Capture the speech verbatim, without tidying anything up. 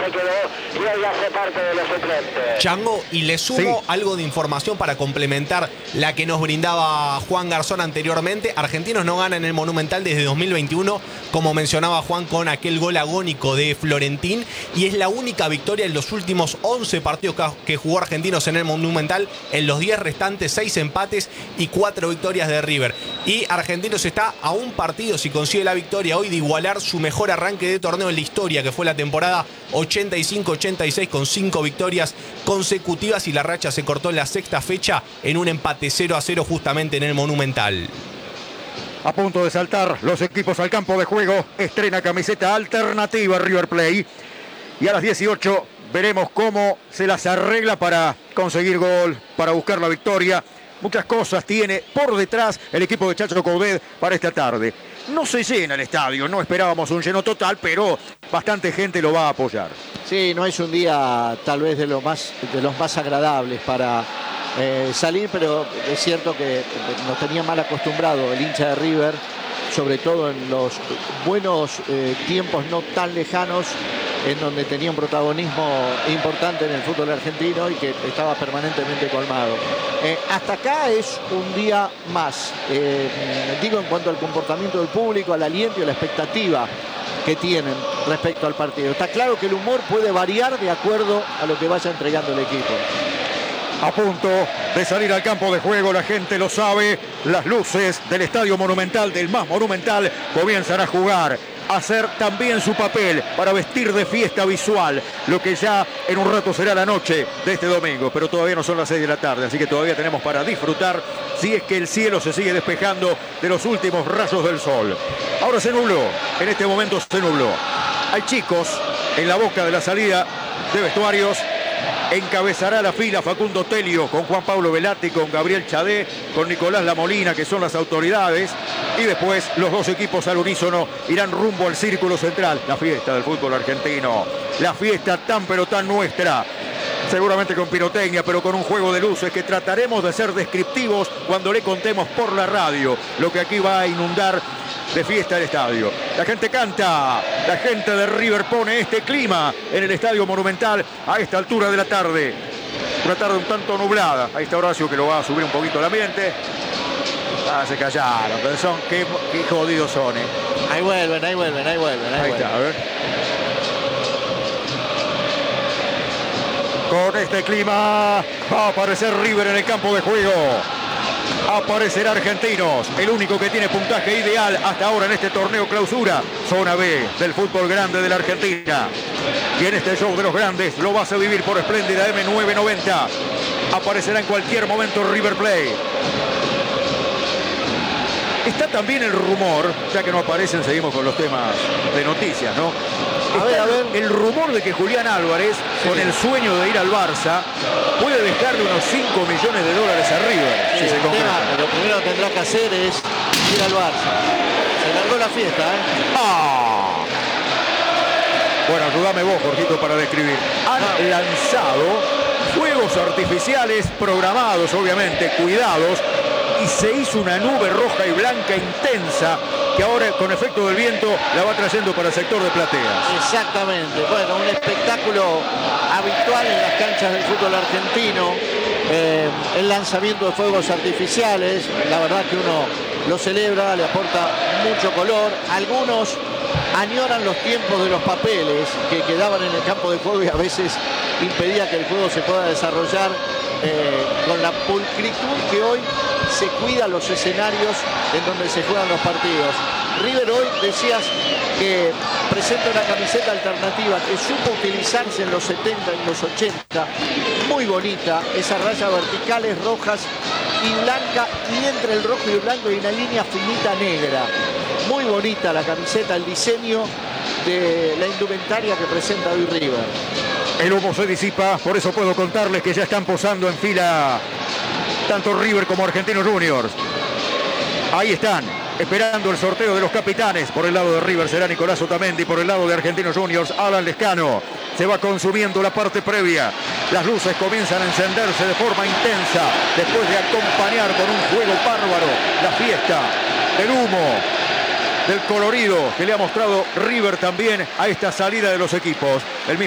se quedó y hoy hace parte de los suplentes. Chango, y le sumo Sí. algo de información para complementar la que nos brindaba Juan Garzón anteriormente. Argentinos no gana en el Monumental desde dos mil veintiuno, como mencionaba Juan, con aquel gol agónico de Florentín, y es la única victoria en los últimos once partidos que jugó Argentinos en el Monumental. En los diez restantes, seis empates y cuatro victorias de River. Y Argentinos está a un partido, si consigue la victoria hoy, de igualar su mejor arranque de torneo en la historia, que fue la temporada ochenta y cinco ochenta y seis, con cinco victorias consecutivas, y la racha se cortó en la sexta fecha en un empate cero a cero justamente en el Monumental. A punto de saltar los equipos al campo de juego. Estrena camiseta alternativa River Plate. Y a las dieciocho veremos cómo se las arregla para conseguir gol, para buscar la victoria. Muchas cosas tiene por detrás el equipo de Chacho Coudet para esta tarde. No se llena el estadio, no esperábamos un lleno total, pero bastante gente lo va a apoyar. Sí, no es un día tal vez de, lo más, de los más agradables para eh, salir, pero es cierto que nos tenía mal acostumbrado el hincha de River, sobre todo en los buenos eh, tiempos no tan lejanos, en donde tenía un protagonismo importante en el fútbol argentino y que estaba permanentemente colmado. Eh, hasta acá es un día más, eh, digo en cuanto al comportamiento del público, al aliento y a la expectativa que tienen respecto al partido. Está claro que el humor puede variar de acuerdo a lo que vaya entregando el equipo. A punto de salir al campo de juego, la gente lo sabe, las luces del Estadio Monumental, del más monumental, comienzan a jugar, a hacer también su papel para vestir de fiesta visual, lo que ya en un rato será la noche de este domingo, pero todavía no son las seis de la tarde, así que todavía tenemos para disfrutar, si es que el cielo se sigue despejando de los últimos rayos del sol. Ahora se nubló, en este momento se nubló. Hay chicos en la boca de la salida de vestuarios. Encabezará la fila Facundo Telio con Juan Pablo Velati, con Gabriel Chadé, con Nicolás Lamolina, que son las autoridades. Y después los dos equipos al unísono irán rumbo al círculo central. La fiesta del fútbol argentino. La fiesta tan pero tan nuestra. Seguramente con pirotecnia, pero con un juego de luces que trataremos de ser descriptivos cuando le contemos por la radio lo que aquí va a inundar de fiesta el estadio. La gente canta, la gente de River pone este clima en el Estadio Monumental a esta altura de la tarde. Una tarde un tanto nublada. Ahí está Horacio, que lo va a subir un poquito el ambiente. Ah, se callaron, pero son, qué, qué jodidos son, eh. Ahí vuelven, ahí vuelven, ahí vuelven. Ahí, Ahí vuelven. está, a ver. Con este clima va a aparecer River en el campo de juego. Aparecerá Argentinos, el único que tiene puntaje ideal hasta ahora en este torneo clausura. Zona B del fútbol grande de la Argentina. Y en este show de los grandes lo vas a vivir por Espléndida M nueve noventa. Aparecerá en cualquier momento River Plate. Está también el rumor, ya que no aparecen, seguimos con los temas de noticias, ¿no? A ver, a ver. El rumor de que Julián Álvarez, sí, con el sueño de ir al Barça, puede dejarle unos cinco millones de dólares a River. Sí, si se el concreta. tema, lo primero que tendrá que hacer es ir al Barça. Se largó la fiesta, ¿eh? ¡Ah! Bueno, ayúdame vos, Jorgito, para describir. Han Ah. lanzado fuegos artificiales programados, obviamente, cuidados, y se hizo una nube roja y blanca intensa que ahora, con efecto del viento, la va trayendo para el sector de plateas. Exactamente. Bueno, un espectáculo habitual en las canchas del fútbol argentino. Eh, el lanzamiento de fuegos artificiales, la verdad que uno lo celebra, le aporta mucho color. Algunos añoran los tiempos de los papeles que quedaban en el campo de juego y a veces impedía que el juego se pueda desarrollar eh, con la pulcritud que hoy se cuida los escenarios en donde se juegan los partidos. River hoy, decías, que presenta una camiseta alternativa que supo utilizarse en los setenta y los ochenta, muy bonita, esas rayas verticales rojas y blanca, y entre el rojo y el blanco hay una línea finita negra. Muy bonita la camiseta, el diseño de la indumentaria que presenta hoy River. El humo se disipa, por eso puedo contarles que ya están posando en fila tanto River como Argentinos Juniors. Ahí están, esperando el sorteo de los capitanes. Por el lado de River será Nicolás Otamendi, por el lado de Argentinos Juniors, Alan Lescano. Se va consumiendo la parte previa. Las luces comienzan a encenderse de forma intensa, después de acompañar con un juego bárbaro la fiesta del humo, del colorido que le ha mostrado River también a esta salida de los equipos. El mismo